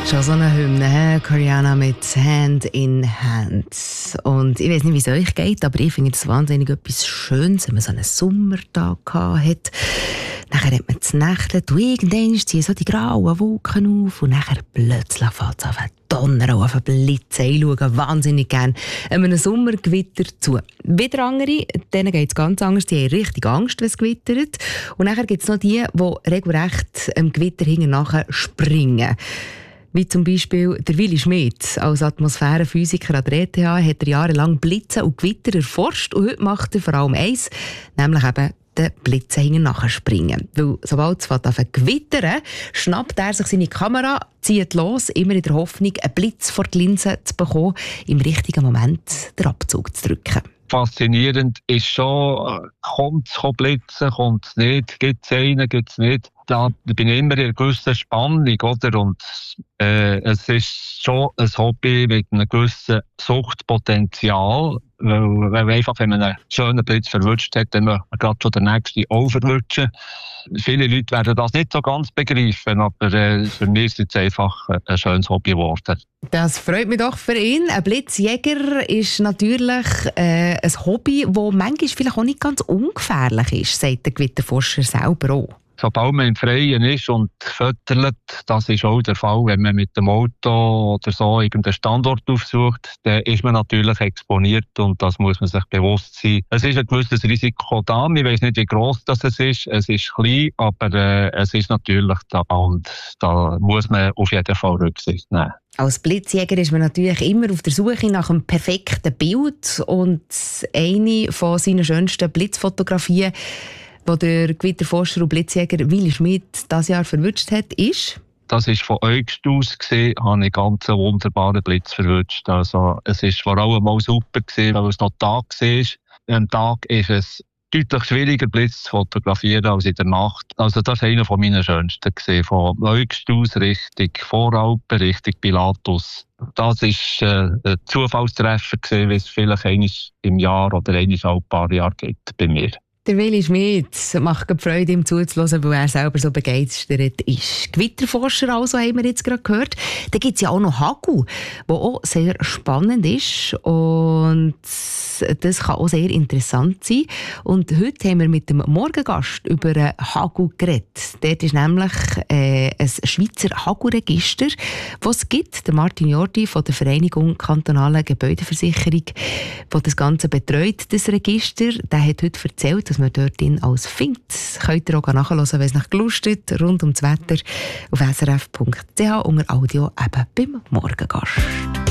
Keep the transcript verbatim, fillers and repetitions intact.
Schon so eine Hymne, Rihanna mit Hand in Hand. Und ich weiß nicht, wie es euch geht, aber ich finde es wahnsinnig etwas Schönes, wenn man so einen Sommertag hat. Nachher hat man das Nächtchen und irgendwann ziehen so die grauen Wolken auf und nachher plötzlich fängt es an zu donnern und auf Blitzen. Ich schaue wahnsinnig gerne einem Sommergewitter zu. Wieder andere, denen geht es ganz anders, die haben richtig Angst, wenn es gewittert. Und nachher gibt es noch die, die regelrecht dem Gewitter hinten nachher springen. Wie zum Beispiel der Willi Schmid. Als Atmosphärenphysiker an der E T H hat er jahrelang Blitze und Gewitter erforscht und heute macht er vor allem eins, nämlich eben den Blitzen hinten nachher springen. Weil sobald es anfängt zu gewittern, schnappt er sich seine Kamera, zieht los, immer in der Hoffnung, einen Blitz vor die Linse zu bekommen, im richtigen Moment den Abzug zu drücken. Faszinierend ist schon, kommt es blitzen, kommt es nicht, gibt es einen, gibt es nicht. Da bin ich immer in einer gewissen Spannung, oder? Und äh, es ist schon ein Hobby mit einem gewissen Suchtpotenzial, weil, weil einfach, wenn man einen schönen Blitz verwünscht hat, dann möchte man gerade schon den nächsten auch verwünschen. Viele Leute werden das nicht so ganz begreifen, aber äh, für mich ist es einfach ein schönes Hobby geworden. Das freut mich doch für ihn. Ein Blitzjäger ist natürlich äh, ein Hobby, das manchmal vielleicht auch nicht ganz ungefährlich ist, sagt der Gewitterforscher selber auch. Sobald man im Freien ist und fötterlet, das ist auch der Fall, wenn man mit dem Auto oder so irgendeinen Standort aufsucht, dann ist man natürlich exponiert und das muss man sich bewusst sein. Es ist ein gewisses Risiko da, ich weiss nicht, wie gross das ist, es ist klein, aber äh, es ist natürlich da und da muss man auf jeden Fall Rücksicht nehmen. Als Blitzjäger ist man natürlich immer auf der Suche nach einem perfekten Bild und eine von seinen schönsten Blitzfotografien, wo der Gewitterforscher und Blitzjäger Willi Schmid dieses Jahr verwünscht hat, ist? Das war von August aus, gewesen, habe ich ganz einen wunderbaren Blitz verwünscht. Also, es war vor allem mal super, gewesen, weil es noch Tag war. Am Tag ist es deutlich schwieriger, Blitz zu fotografieren als in der Nacht. Also, das war einer meiner schönsten. Gewesen. Von August aus Richtung Voralpen, Richtung Pilatus. Das war äh, ein Zufallstreffer, gewesen, wie es vielleicht einmal im Jahr oder einmal alle paar Jahre gibt bei mir. Der Willi Schmid macht Freude, ihm zuzuhören, weil er selber so begeistert ist. Gewitterforscher also, haben wir jetzt gerade gehört. Da gibt es ja auch noch Hagel, der auch sehr spannend ist und das kann auch sehr interessant sein. Und heute haben wir mit dem Morgengast über einen Hagel geredet. Dort ist nämlich äh, ein Schweizer Hagelregister, das es gibt. Der Martin Jordi von der Vereinigung Kantonale Gebäudeversicherung, der das Ganze betreut, das Register, der hat heute erzählt, dass man dort alles findet. Könnt ihr auch nachhören, wenn es nach gelustet, rund ums Wetter auf s r f punkt c h unter Audio eben beim Morgengast.